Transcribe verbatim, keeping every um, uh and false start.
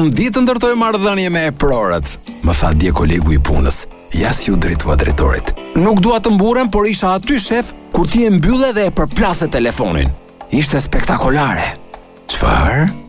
unë di të ndërtoj marrëdhënie me prorët, më tha dje kolegu i punës. Ja si u drejtua drejtorit. Nuk dua të mburem, por isha aty shef kur ti e mbylle dhe e përplase telefonin. Ishte spektakolare. Çfarë?